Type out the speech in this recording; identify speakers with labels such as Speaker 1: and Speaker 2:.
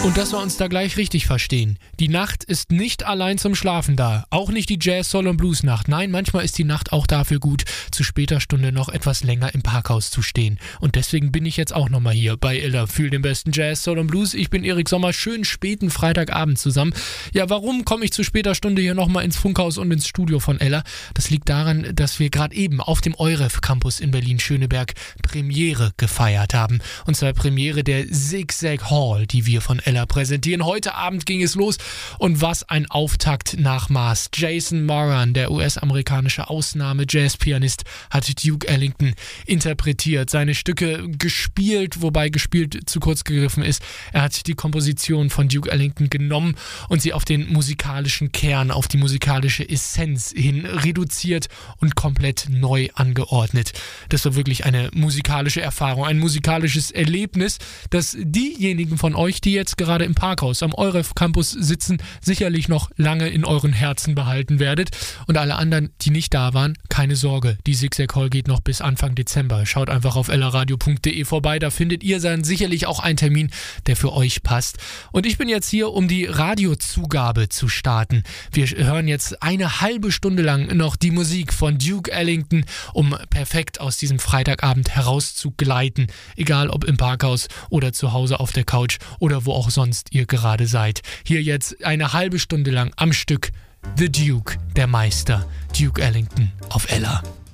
Speaker 1: Und dass wir uns da gleich richtig verstehen. Die Nacht ist nicht allein zum Schlafen da. Auch nicht die Jazz, Soul und Blues Nacht. Nein, manchmal ist die Nacht auch dafür gut, zu später Stunde noch etwas länger im Parkhaus zu stehen. Und deswegen bin ich jetzt auch nochmal hier bei Ella für den besten Jazz, Soul und Blues. Ich bin Erik Sommer, schönen späten Freitagabend zusammen. Ja, warum komme ich zu später Stunde hier nochmal ins Funkhaus und ins Studio von Ella? Das liegt daran, dass wir gerade eben auf dem EUREF Campus in Berlin-Schöneberg Premiere gefeiert haben. Und zwar Premiere der Zigzag Hall, die wir von Ella präsentieren. Heute Abend ging es los und was ein Auftakt nach Maß. Jason Moran, der US-amerikanische Ausnahme-Jazz-Pianist, hat Duke Ellington interpretiert, seine Stücke gespielt, wobei gespielt zu kurz gegriffen ist. Er hat die Komposition von Duke Ellington genommen und sie auf den musikalischen Kern, auf die musikalische Essenz hin reduziert und komplett neu angeordnet. Das war wirklich eine musikalische Erfahrung, ein musikalisches Erlebnis, das diejenigen von euch, die jetzt gerade im Parkhaus am EUREF Campus sitzen, sicherlich noch lange in euren Herzen behalten werdet. Und alle anderen, die nicht da waren, keine Sorge, die Zigzag Hall geht noch bis Anfang Dezember. Schaut einfach auf ellaradio.de vorbei, da findet ihr dann sicherlich auch einen Termin, der für euch passt. Und ich bin jetzt hier, um die Radiozugabe zu starten. Wir hören jetzt eine halbe Stunde lang noch die Musik von Duke Ellington, um perfekt aus diesem Freitagabend herauszugleiten, egal ob im Parkhaus oder zu Hause auf der Couch oder wo auch sonst ihr gerade seid. Hier jetzt eine halbe Stunde lang am Stück The Duke, der Meister, Duke Ellington auf Ella.